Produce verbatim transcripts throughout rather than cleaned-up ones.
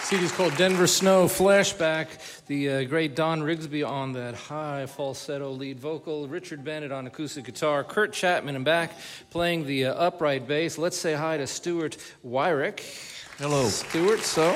C D's called Denver Snow Flashback. The uh, great Don Rigsby on that high falsetto lead vocal, Richard Bennett on acoustic guitar, Kurt Chapman in back playing the uh, upright bass. Let's say hi to Stuart Wyrick. Hello. Stuart, so...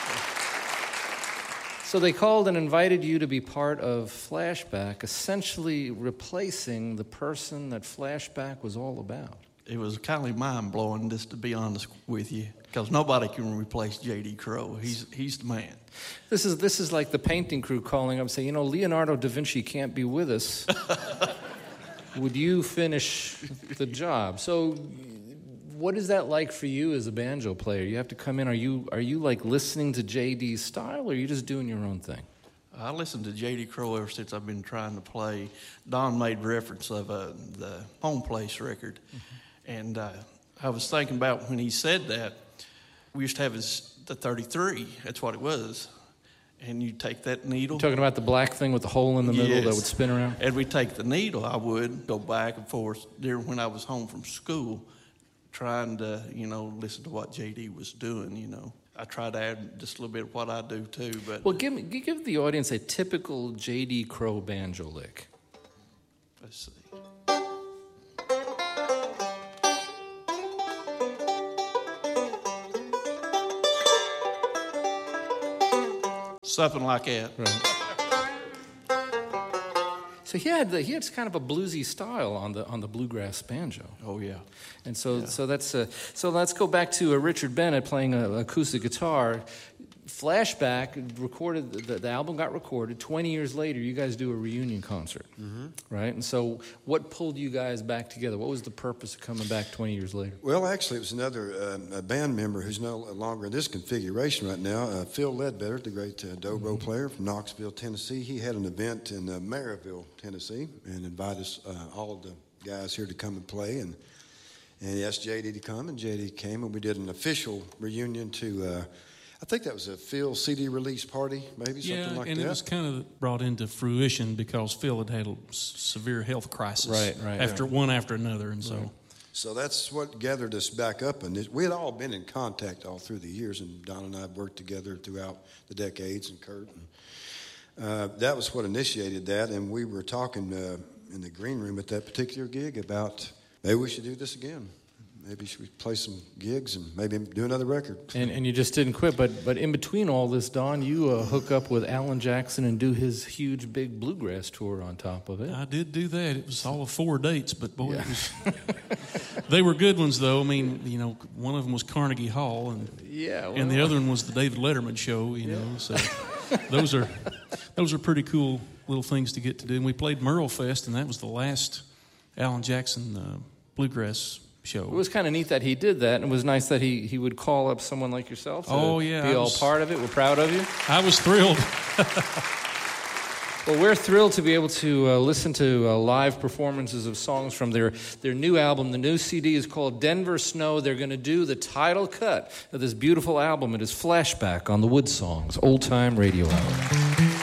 So they called and invited you to be part of Flashback, essentially replacing the person that Flashback was all about. It was kind of mind-blowing, just to be honest with you, because nobody can replace J D. Crowe. He's he's the man. This is this is like the painting crew calling up and saying, you know, Leonardo da Vinci can't be with us. Would you finish the job? So what is that like for you as a banjo player? You have to come in. Are you are you like listening to J D's style, or are you just doing your own thing? I listened to J D. Crowe ever since I've been trying to play. Don made reference of uh, the Home Place record. Mm-hmm. And uh, I was thinking about when he said that, we used to have his, the thirty-three. That's what it was. And you take that needle. You're talking about the black thing with the hole in the middle yes. that would spin around? And we take the needle, I would go back and forth during when I was home from school, trying to, you know, listen to what J D was doing, you know. I try to add just a little bit of what I do, too. But well, give, me, give the audience a typical J D. Crowe banjo lick. Let's see. Something like that. Right. So he had the, he had kind of a bluesy style on the on the bluegrass banjo. Oh yeah. And so yeah. so that's uh, so let's go back to uh, Richard Bennett playing an acoustic guitar. Flashback recorded the, the album got recorded. Twenty years later, you guys do a reunion concert, mm-hmm. right? And so, what pulled you guys back together? What was the purpose of coming back twenty years later? Well, actually, it was another uh, a band member who's no longer in this configuration right now. Uh, Phil Ledbetter, the great uh, dobro mm-hmm. player from Knoxville, Tennessee. He had an event in uh, Maryville, Tennessee, and invited us, uh, all of the guys here to come and play. And and he asked J D to come, and J D came, and we did an official reunion to. Uh, I think that was a Phil C D release party, maybe, yeah, something like and that. Yeah, and it was kind of brought into fruition because Phil had had a severe health crisis right, right, after right. one after another, and so... Right. So that's what gathered us back up, and it, we had all been in contact all through the years, and Don and I have worked together throughout the decades, and Kurt. And, uh, that was what initiated that, and we were talking uh, in the green room at that particular gig about maybe we should do this again. Maybe should we play some gigs and maybe do another record. And, and you just didn't quit. But but in between all this, Don, you uh, hook up with Alan Jackson and do his huge, big bluegrass tour on top of it. I did do that. It was all of four dates, but boy, yeah. it was. They were good ones, though. I mean, you know, one of them was Carnegie Hall, and yeah, well, and the other one was the David Letterman show. You know, yeah. so those are those are pretty cool little things to get to do. And we played Merle Fest, and that was the last Alan Jackson uh, bluegrass show. It was kind of neat that he did that, and it was nice that he, he would call up someone like yourself to oh, yeah, be I all was, part of it. We're proud of you. I was thrilled. Well, we're thrilled to be able to uh, listen to uh, live performances of songs from their, their new album. The new C D is called Denver Snow. They're going to do the title cut of this beautiful album. It is Flashback on the Wood Songs, Old Time Radio Hour.